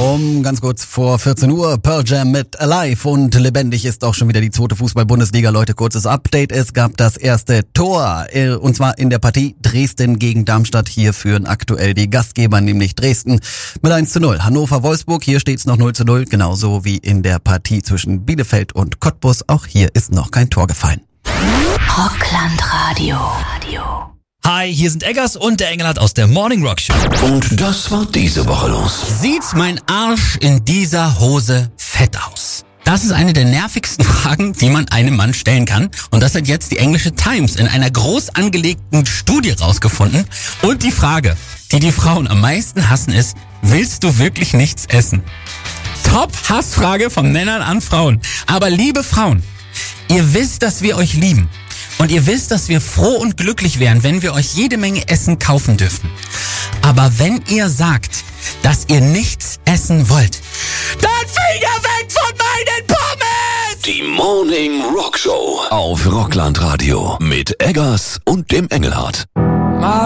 Ganz kurz vor 14 Uhr, Pearl Jam mit Alive und lebendig ist auch schon wieder die zweite Fußball-Bundesliga. Leute, kurzes Update, es gab das erste Tor und zwar in der Partie Dresden gegen Darmstadt. Hier führen aktuell die Gastgeber, nämlich Dresden, mit 1:0. Hannover-Wolfsburg, hier steht's noch 0:0, genauso wie in der Partie zwischen Bielefeld und Cottbus. Auch hier ist noch kein Tor gefallen. Rockland Radio. Hi, hier sind Eggers und der Engelhardt aus der Morning Rock Show. Und das war diese Woche los. Sieht mein Arsch in dieser Hose fett aus? Das ist eine der nervigsten Fragen, die man einem Mann stellen kann. Und das hat jetzt die englische Times in einer groß angelegten Studie rausgefunden. Und die Frage, die die Frauen am meisten hassen, ist: Willst du wirklich nichts essen? Top-Hassfrage von Männern an Frauen. Aber liebe Frauen, ihr wisst, dass wir euch lieben. Und ihr wisst, dass wir froh und glücklich wären, wenn wir euch jede Menge Essen kaufen dürfen. Aber wenn ihr sagt, dass ihr nichts essen wollt, dann Finger weg von meinen Pommes! Die Morning Rock Show auf Rockland Radio mit Eggers und dem Engelhardt.